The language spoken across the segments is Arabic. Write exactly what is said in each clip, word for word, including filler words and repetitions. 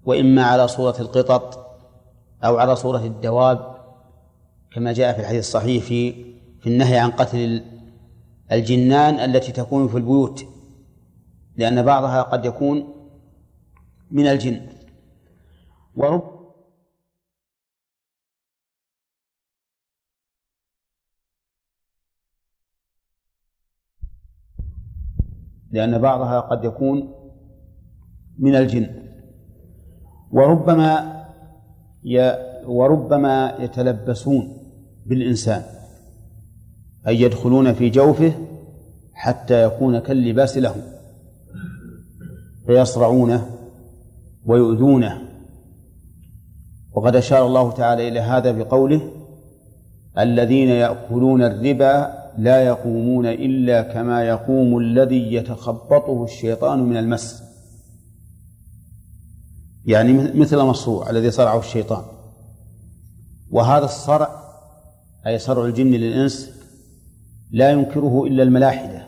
وإما على صورة القطط أو على صورة الدواب، كما جاء في الحديث الصحيح في في النهي عن قتل الجنان التي تكون في البيوت، لأن بعضها قد يكون من الجن. ورب لأن بعضها قد يكون من الجن. وربما ي... وربما يتلبسون بالإنسان، أي يدخلون في جوفه حتى يكون كاللباس لهم، فيصرعونه ويؤذونه. وقد أشار الله تعالى إلى هذا بقوله: الذين يأكلون الربا لا يقومون إلا كما يقوم الذي يتخبطه الشيطان من المس، يعني مثل مصروع الذي صرعه الشيطان. وهذا الصرع أي صرع الجن للإنس لا ينكره إلا الملاحدة،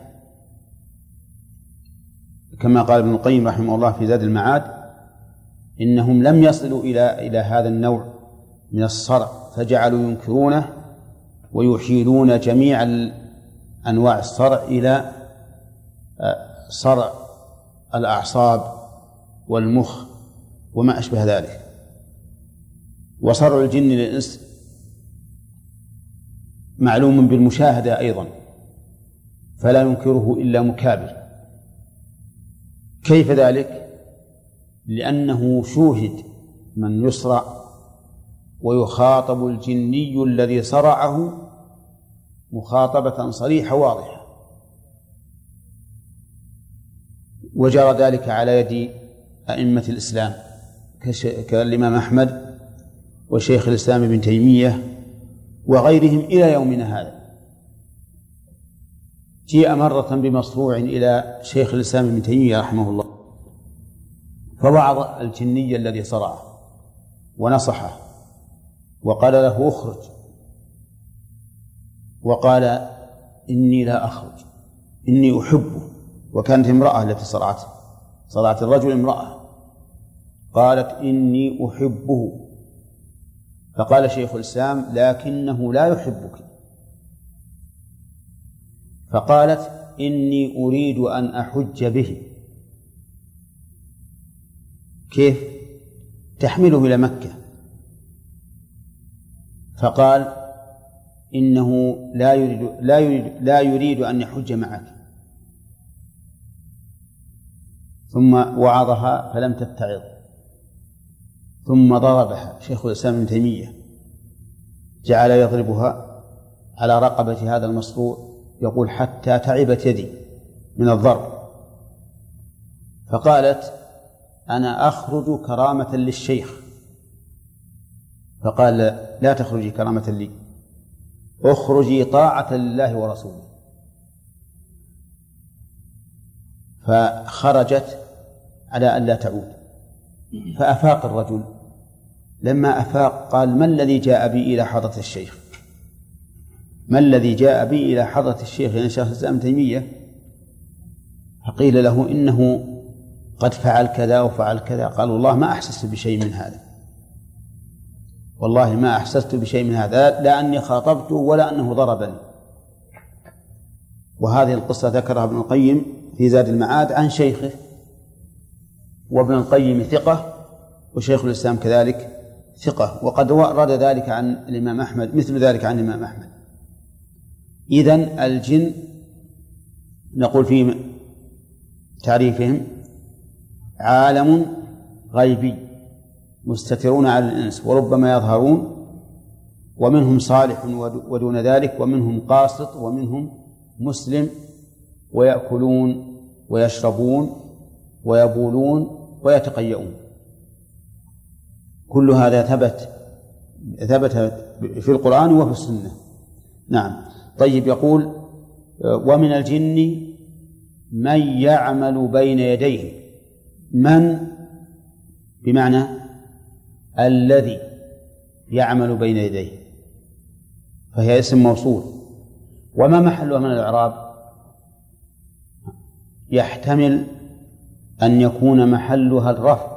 كما قال ابن القيم رحمه الله في زاد المعاد: إنهم لم يصلوا إلى إلى هذا النوع من الصرع فجعلوا ينكرونه ويحيلون جميع أنواع الصرع إلى صرع الأعصاب والمخ وما أشبه ذلك. وصرع الجن للإنس معلوم بالمشاهدة أيضا، فلا ينكره إلا مكابر. كيف ذلك؟ لأنه شوهد من يصرع ويخاطب الجني الذي صرعه مخاطبة صريحة واضحة، وجرى ذلك على يد أئمة الإسلام كالإمام أحمد وشيخ الإسلام ابن تيمية وغيرهم إلى يومنا هذا. جيء مرة بمصروع إلى شيخ الإسلام ابن تيمية رحمه الله، فوعظ الجني الذي صرعه ونصحه وقال له: اخرج. وقال: إني لا أخرج، إني أحبه. وكانت امرأة التي صرعته، صرعت الرجل امرأة، قالت: إني أحبه. فقال شيخ الإسلام: لكنه لا يحبك. فقالت: إني أريد أن أحج به. كيف؟ تحمله إلى مكة. فقال: إنه لا يريد, لا يريد, لا يريد أن يحج معك. ثم وعظها فلم تتعظ، ثم ضربها شيخ الإسلام ابن تيمية، جعل يضربها على رقبة هذا المصروع، يقول: حتى تعبت يدي من الضرب. فقالت: أنا أخرج كرامة للشيخ. فقال: لا تخرجي كرامة لي، اخرجي طاعة لله ورسوله. فخرجت على أن لا تعود. فأفاق الرجل، لما أفاق قال: ما الذي جاء بي إلى حضرة الشيخ؟ ما الذي جاء بي إلى حضرة الشيخ يعني شيخ الإسلام ابن تيمية؟ فقيل له: إنه قد فعل كذا وفعل كذا. قال: والله ما أحسست بشيء من هذا، والله ما أحسست بشيء من هذا، لا أني خاطبته ولا أنه ضربني. وهذه القصة ذكرها ابن القيم في زاد المعاد عن شيخه، وابن القيم ثقة وشيخ الإسلام كذلك ثقة، وقد ورد ذلك عن الإمام أحمد، مثل ذلك عن الإمام أحمد. إذن الجن نقول في تعريفهم: عالم غيبي مستترون على الإنس وربما يظهرون، ومنهم صالح ودون ذلك، ومنهم قاسط، ومنهم مسلم، ويأكلون ويشربون ويبولون ويتقيؤون. كل هذا ثبت ثبت في القرآن وفي السنة. نعم. طيب، يقول: ومن الجن من يعمل بين يديه. من بمعنى الذي يعمل بين يديه، فهي اسم موصول. وما محلها من الإعراب؟ يحتمل أن يكون محلها الرفع